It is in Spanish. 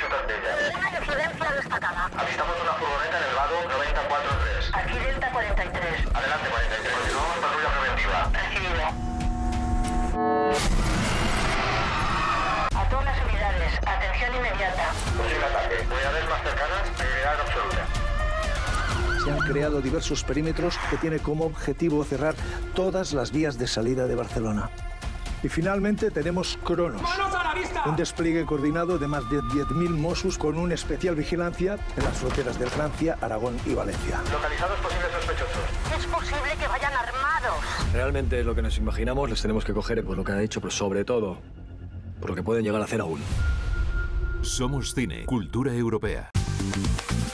cerca de ella. Zona de incidencia destacada. Avistamos una furgoneta en el vado 943. Aquí Delta 43. Adelante, 43. Continuamos patrulla preventiva. Recibido. A todas las unidades, atención inmediata. Posible ataque. Unidades más cercanas, prioridad absoluta. Se han creado diversos perímetros que tienen como objetivo cerrar todas las vías de salida de Barcelona. Y finalmente tenemos Cronos, ¡Manos a la vista! un despliegue coordinado de más de 10.000 Mossos con una especial vigilancia en las fronteras de Francia, Aragón y Valencia. Localizados posibles sospechosos. Es posible que vayan armados. Realmente lo que nos imaginamos les tenemos que coger por lo que han hecho, pero sobre todo por lo que pueden llegar a hacer aún. Somos Cine, Cultura Europea.